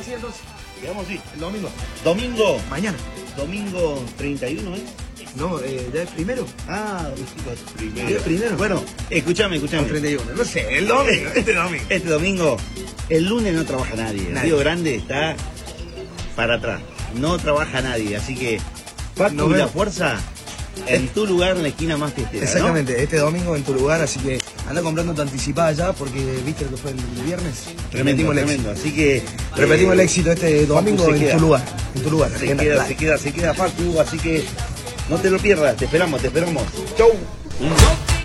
así entonces. Quedamos así. El domingo. Domingo. Mañana. Domingo 31, ¿eh? No, ¿ya es primero? Ah, primero. ¿Ya es primero? Bueno, escúchame. El 31. No sé, el domingo, este domingo. Este domingo, el lunes no trabaja nadie. El Río Grande está para atrás. No trabaja nadie, así que Paco y la fuerza en tu lugar, en la esquina más fiestera. Exactamente, ¿no? este domingo en tu lugar, así que anda comprando tu anticipada ya, porque viste lo que fue el viernes. Tremendo, tremendo. Así que repetimos el éxito este domingo en tu lugar. En tu lugar. Se queda Paco, así que no te lo pierdas, te esperamos. Chau.